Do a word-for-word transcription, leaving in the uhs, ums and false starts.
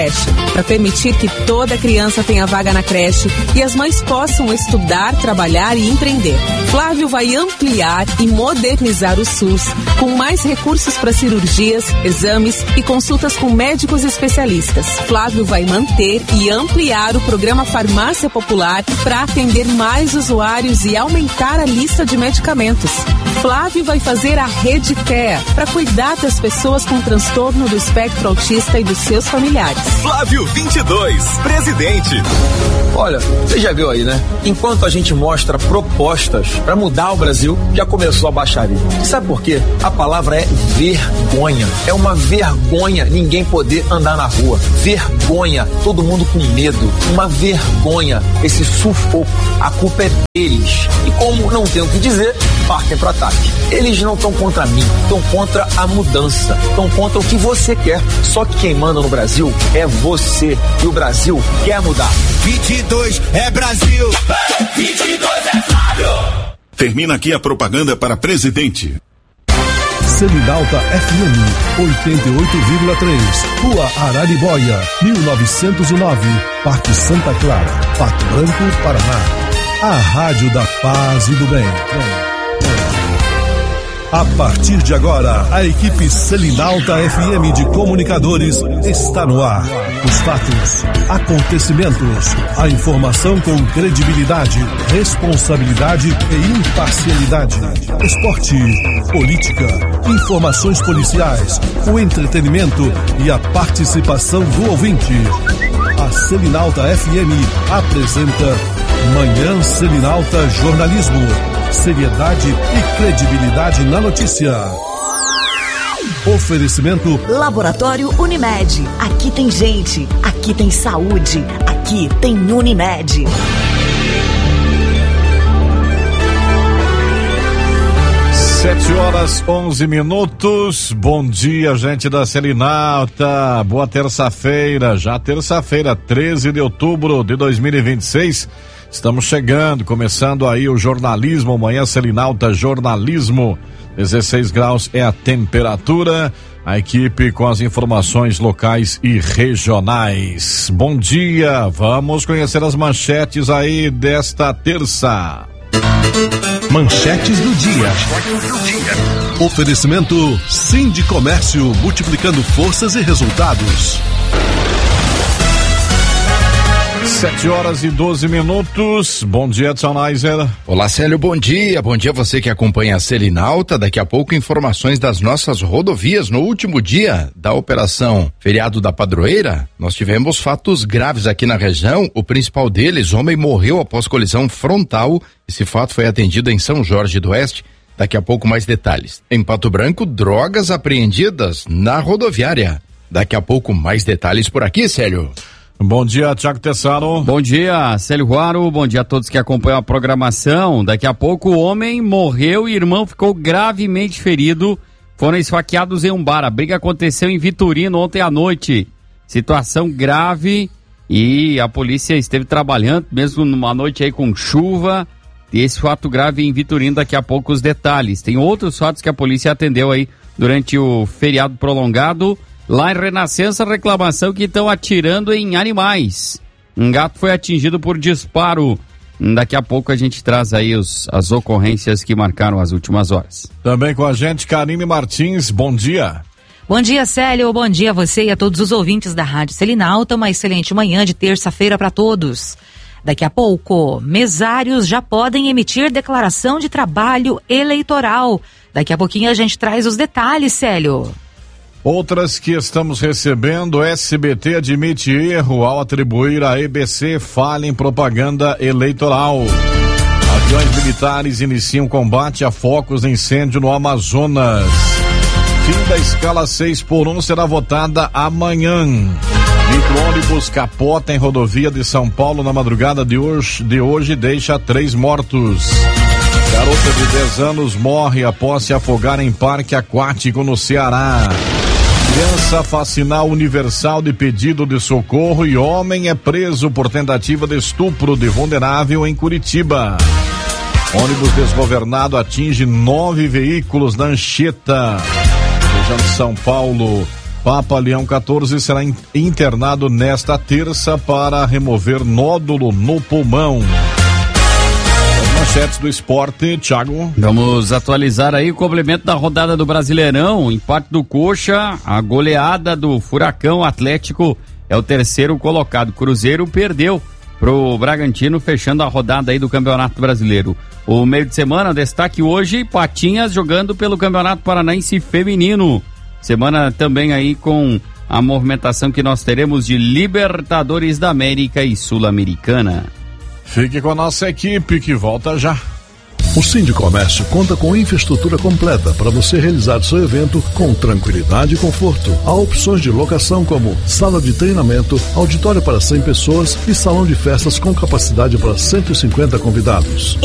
para permitir que toda criança tenha vaga na creche e as mães possam estudar, trabalhar e empreender. Flávio vai ampliar e modernizar o SUS com mais recursos para cirurgias, exames e consultas com médicos especialistas. Flávio vai manter e ampliar o programa Farmácia Popular para atender mais usuários e aumentar a lista de medicamentos. Flávio vai fazer a Rede C E A para cuidar das pessoas com transtorno do espectro autista e dos seus familiares. Flávio vinte e dois, presidente. Olha, você já viu aí, né? Enquanto a gente mostra propostas para mudar o Brasil, já começou a baixaria. E sabe por quê? A palavra é vergonha. É uma vergonha ninguém poder andar na rua. Vergonha, todo mundo com medo. Uma vergonha, esse sufoco. A culpa é deles. E como não tem o que dizer, partem pro ataque. Eles não estão contra mim, estão contra a mudança, estão contra o que você quer. Só que quem manda no Brasil é você. E o Brasil quer mudar. vinte e dois é Brasil. vinte e dois é Flávio. Termina aqui a propaganda para presidente. Selinalta F M oitenta e oito vírgula três, Rua Araribóia, mil novecentos e nove, Parque Santa Clara, Pato Branco, Paraná. A Rádio da Paz e do Bem. A partir de agora, a equipe Selinalta F M de comunicadores está no ar. Os fatos, acontecimentos, a informação com credibilidade, responsabilidade e imparcialidade. Esporte, política, informações policiais, o entretenimento e a participação do ouvinte. A Selinalta F M apresenta Manhã Selinalta Jornalismo. Seriedade e credibilidade na notícia. Oferecimento Laboratório Unimed. Aqui tem gente, aqui tem saúde, aqui tem Unimed. Sete horas, onze minutos. Bom dia, gente da Selinalta. Boa terça-feira, já terça-feira, treze de outubro de dois mil e vinte e seis. Estamos chegando, começando aí o jornalismo, Manhã Selinalta Jornalismo. dezesseis graus é a temperatura. A equipe com as informações locais e regionais. Bom dia, vamos conhecer as manchetes aí desta terça. Manchetes do dia. Oferecimento Sindicomércio, multiplicando forças e resultados. Sete horas e doze minutos. Bom dia, Edson Neiser. Olá, Célio, bom dia. Bom dia a você que acompanha a Selinalta. Daqui a pouco informações das nossas rodovias. No último dia da operação Feriado da Padroeira, nós tivemos fatos graves aqui na região. O principal deles, homem morreu após colisão frontal. Esse fato foi atendido em São Jorge do Oeste. Daqui a pouco mais detalhes. Em Pato Branco, drogas apreendidas na rodoviária. Daqui a pouco mais detalhes por aqui, Célio. Bom dia, Tiago Tessaro. Bom dia, Célio Ruaro. Bom dia a todos que acompanham a programação. Daqui a pouco o homem morreu e o irmão ficou gravemente ferido. Foram esfaqueados em um bar. A briga aconteceu em Vitorino ontem à noite. Situação grave e a polícia esteve trabalhando, mesmo numa noite aí com chuva. E esse fato grave em Vitorino, daqui a pouco os detalhes. Tem outros fatos que a polícia atendeu aí durante o feriado prolongado. Lá em Renascença, reclamação que estão atirando em animais. Um gato foi atingido por disparo. Daqui a pouco a gente traz aí os, as ocorrências que marcaram as últimas horas. Também com a gente, Karine Martins, bom dia. Bom dia, Célio, bom dia a você e a todos os ouvintes da Rádio Selinalta. Uma excelente manhã de terça-feira para todos. Daqui a pouco, mesários já podem emitir declaração de trabalho eleitoral. Daqui a pouquinho a gente traz os detalhes, Célio. Outras que estamos recebendo, S B T admite erro ao atribuir à E B C falha em propaganda eleitoral. Aviões militares iniciam combate a focos de incêndio no Amazonas. Fim da escala seis por um será votada amanhã. Micro-ônibus capota em rodovia de São Paulo na madrugada de hoje, de hoje e deixa três mortos. Garota de dez anos morre após se afogar em parque aquático no Ceará. Criança faz sinal universal de pedido de socorro e homem é preso por tentativa de estupro de vulnerável em Curitiba. Ônibus desgovernado atinge nove veículos na Anchieta, região de São Paulo. Papa Leão quatorze será internado nesta terça para remover nódulo no pulmão. Manchetes do esporte, Thiago. Vamos atualizar aí o complemento da rodada do Brasileirão. Empate do Coxa, a goleada do Furacão Atlético é o terceiro colocado. Cruzeiro perdeu pro Bragantino, fechando a rodada aí do Campeonato Brasileiro. O meio de semana, destaque hoje, Patinhas jogando pelo Campeonato Paranaense Feminino. Semana também aí com a movimentação que nós teremos de Libertadores da América e Sul-Americana. Fique com a nossa equipe que volta já. O Sindicomércio conta com infraestrutura completa para você realizar seu evento com tranquilidade e conforto. Há opções de locação como sala de treinamento, auditório para cem pessoas e salão de festas com capacidade para cento e cinquenta convidados.